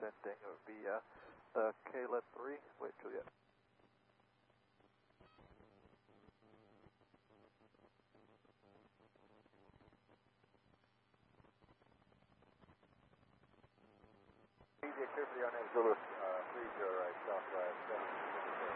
descending. It would be Caleb 3, wait Juliet. Media clear for the on Zulu, 30 right, south, 7.